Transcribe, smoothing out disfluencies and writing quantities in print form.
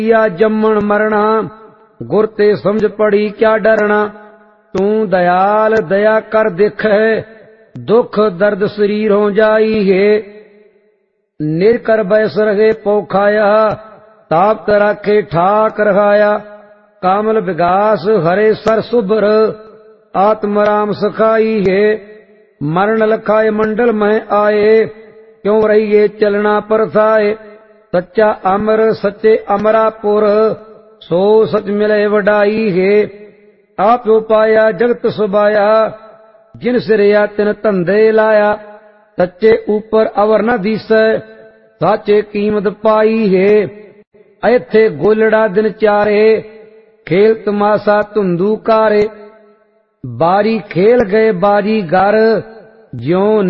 या जम्मण मरना, गुर ते समझ पड़ी क्या डरना। तू दयाल दया कर देख है, दुख दर्द शरीर हो जाई है। निर्कर बैस रहे पोखाया, ताप राखे ठाक रखाया। कामल विगास हरे सर सुभर, आत्मराम सखाई है। मरण लखाए मंडल में आए, क्यों रहिए चलना पर थाए। सच्चा अमर सच्चे अमरापुर, सो सच मिले वडाई है। आप पाया जगत सुबाया, जिन सिरया तिन धंधे लाया। सच्चे ऊपर अवर न दिसै, साचे कीमत पाई है। ऐथे गोलड़ा दिन चारे, खेल तमाशा धुंधू कारे। बारी खेल गए बारी घर, ज्यों